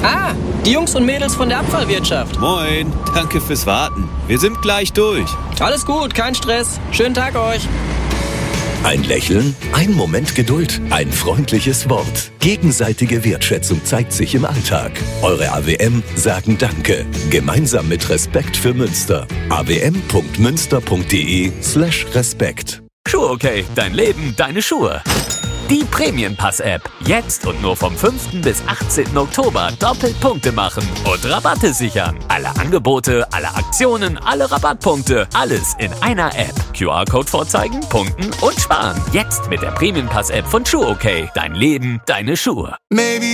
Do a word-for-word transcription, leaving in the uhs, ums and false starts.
Ah, die Jungs und Mädels von der Abfallwirtschaft. Moin, danke fürs Warten. Wir sind gleich durch. Alles gut, kein Stress. Schönen Tag euch. Ein Lächeln, ein Moment Geduld, ein freundliches Wort. Gegenseitige Wertschätzung zeigt sich im Alltag. Eure A W M sagen Danke. Gemeinsam mit Respekt für Münster. a w m punkt münster punkt d e slash respekt. Schuhe okay, dein Leben, deine Schuhe. Die Prämienpass-App. Jetzt und nur vom fünften bis achtzehnten Oktober doppelt Punkte machen und Rabatte sichern. Alle Angebote, alle Aktionen, alle Rabattpunkte, alles in einer App. Q R-Code vorzeigen, punkten und sparen. Jetzt mit der Prämienpass-App von Schuhe okay. Dein Leben, deine Schuhe. Maybe